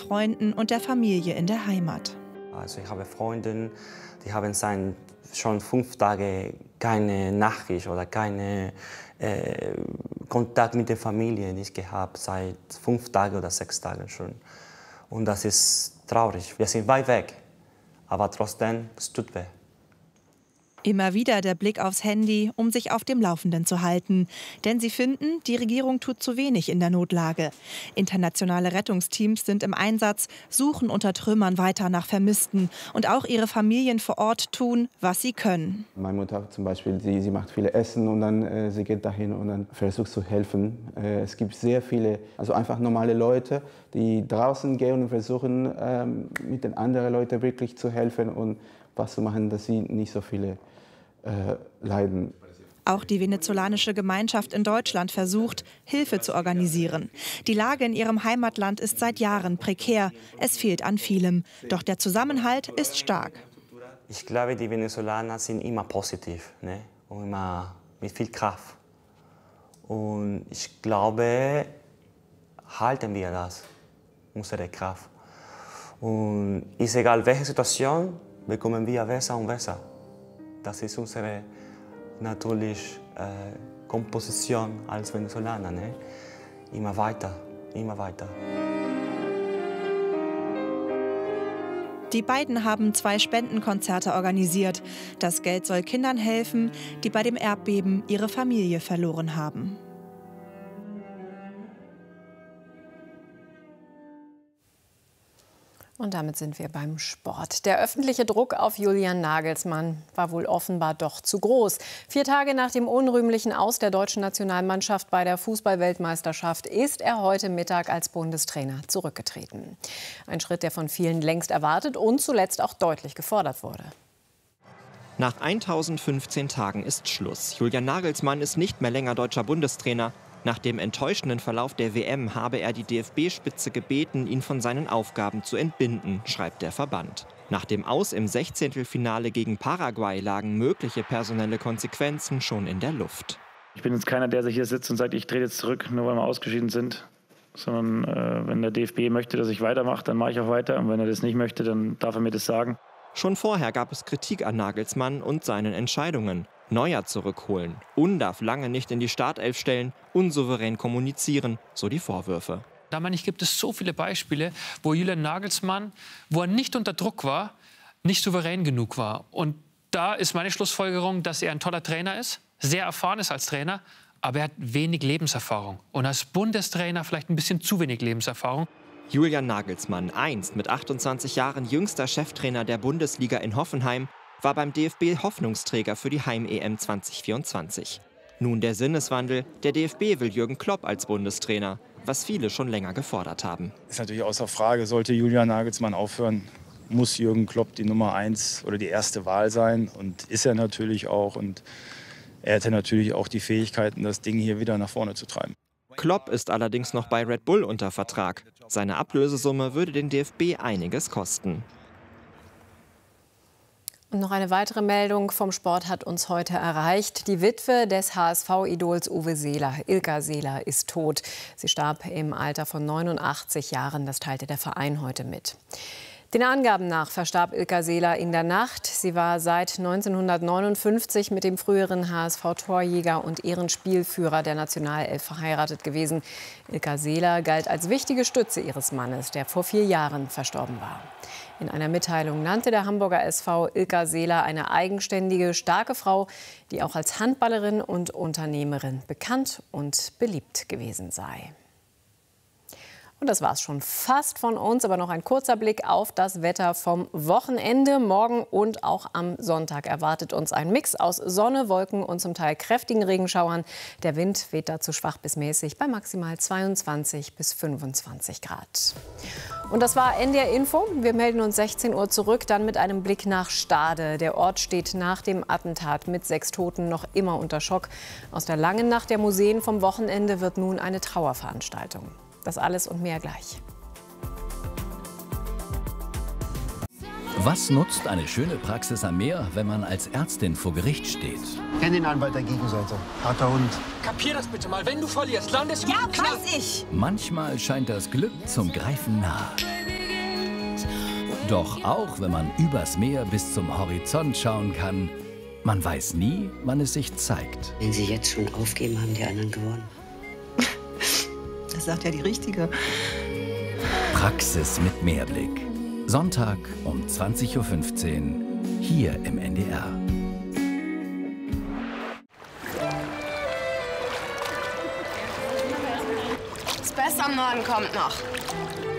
Freunden und der Familie in der Heimat. Also ich habe Freunde, die haben schon 5 Tage keine Nachricht oder keinen Kontakt mit der Familie nicht gehabt, seit 5 Tagen oder 6 Tagen schon. Und das ist traurig. Wir sind weit weg, aber trotzdem, es tut weh. Immer wieder der Blick aufs Handy, um sich auf dem Laufenden zu halten. Denn sie finden, die Regierung tut zu wenig in der Notlage. Internationale Rettungsteams sind im Einsatz, suchen unter Trümmern weiter nach Vermissten. Und auch ihre Familien vor Ort tun, was sie können. Meine Mutter zum Beispiel, sie macht viele Essen und dann sie geht dahin und dann versucht zu helfen. Es gibt sehr viele, also einfach normale Leute, die draußen gehen und versuchen, mit den anderen Leuten wirklich zu helfen und was zu machen, dass sie nicht so viele leiden. Auch die venezolanische Gemeinschaft in Deutschland versucht, Hilfe zu organisieren. Die Lage in ihrem Heimatland ist seit Jahren prekär. Es fehlt an vielem. Doch der Zusammenhalt ist stark. Ich glaube, die Venezolaner sind immer positiv, ne? Und immer mit viel Kraft. Und ich glaube, halten wir das, unsere Kraft. Und ist egal, welche Situation, bekommen wir besser und besser. Das ist unsere natürliche Komposition als Venezolaner. Ne? Immer weiter, immer weiter. Die beiden haben 2 Spendenkonzerte organisiert. Das Geld soll Kindern helfen, die bei dem Erdbeben ihre Familie verloren haben. Und damit sind wir beim Sport. Der öffentliche Druck auf Julian Nagelsmann war wohl offenbar doch zu groß. 4 Tage nach dem unrühmlichen Aus der deutschen Nationalmannschaft bei der Fußball-Weltmeisterschaft ist er heute Mittag als Bundestrainer zurückgetreten. Ein Schritt, der von vielen längst erwartet und zuletzt auch deutlich gefordert wurde. Nach 1015 Tagen ist Schluss. Julian Nagelsmann ist nicht mehr länger deutscher Bundestrainer. Nach dem enttäuschenden Verlauf der WM habe er die DFB-Spitze gebeten, ihn von seinen Aufgaben zu entbinden, schreibt der Verband. Nach dem Aus im 16. gegen Paraguay lagen mögliche personelle Konsequenzen schon in der Luft. Ich bin jetzt keiner, der sich hier sitzt und sagt, ich trete jetzt zurück, nur weil wir ausgeschieden sind. Sondern wenn der DFB möchte, dass ich weitermache, dann mache ich auch weiter. Und wenn er das nicht möchte, dann darf er mir das sagen. Schon vorher gab es Kritik an Nagelsmann und seinen Entscheidungen. Neuer zurückholen, Undav lange nicht in die Startelf stellen, unsouverän kommunizieren, so die Vorwürfe. Da meine ich, gibt es so viele Beispiele, wo Julian Nagelsmann, wo er nicht unter Druck war, nicht souverän genug war. Und da ist meine Schlussfolgerung, dass er ein toller Trainer ist, sehr erfahren ist als Trainer, aber er hat wenig Lebenserfahrung. Und als Bundestrainer vielleicht ein bisschen zu wenig Lebenserfahrung. Julian Nagelsmann, einst mit 28 Jahren jüngster Cheftrainer der Bundesliga in Hoffenheim, war beim DFB Hoffnungsträger für die Heim-EM 2024. Nun der Sinneswandel, der DFB will Jürgen Klopp als Bundestrainer, was viele schon länger gefordert haben. Ist natürlich außer Frage, sollte Julian Nagelsmann aufhören, muss Jürgen Klopp die Nummer 1 oder die erste Wahl sein. Und ist er natürlich auch. Und er hätte natürlich auch die Fähigkeiten, das Ding hier wieder nach vorne zu treiben. Klopp ist allerdings noch bei Red Bull unter Vertrag. Seine Ablösesumme würde den DFB einiges kosten. Und noch eine weitere Meldung vom Sport hat uns heute erreicht. Die Witwe des HSV-Idols Uwe Seeler, Ilka Seeler, ist tot. Sie starb im Alter von 89 Jahren. Das teilte der Verein heute mit. Den Angaben nach verstarb Ilka Seeler in der Nacht. Sie war seit 1959 mit dem früheren HSV-Torjäger und Ehrenspielführer der Nationalelf verheiratet gewesen. Ilka Seeler galt als wichtige Stütze ihres Mannes, der vor 4 Jahren verstorben war. In einer Mitteilung nannte der Hamburger SV Ilka Seeler eine eigenständige, starke Frau, die auch als Handballerin und Unternehmerin bekannt und beliebt gewesen sei. Und das war es schon fast von uns, aber noch ein kurzer Blick auf das Wetter vom Wochenende. Morgen und auch am Sonntag erwartet uns ein Mix aus Sonne, Wolken und zum Teil kräftigen Regenschauern. Der Wind weht dazu schwach bis mäßig bei maximal 22 bis 25 Grad. Und das war NDR Info. Wir melden uns 16 Uhr zurück, dann mit einem Blick nach Stade. Der Ort steht nach dem Attentat mit 6 Toten noch immer unter Schock. Aus der langen Nacht der Museen vom Wochenende wird nun eine Trauerveranstaltung. Das alles und mehr gleich. Was nutzt eine schöne Praxis am Meer, wenn man als Ärztin vor Gericht steht? Kenn den Anwalt der Gegenseite. Harter Hund. Kapier das bitte mal. Wenn du verlierst, landest du... Ja, weiß ich. Manchmal scheint das Glück zum Greifen nah. Doch auch wenn man übers Meer bis zum Horizont schauen kann, man weiß nie, wann es sich zeigt. Wenn Sie jetzt schon aufgeben, haben die anderen gewonnen. Das sagt ja die Richtige. Praxis mit Mehrblick. Sonntag um 20:15 Uhr hier im NDR. Das Beste am Norden kommt noch.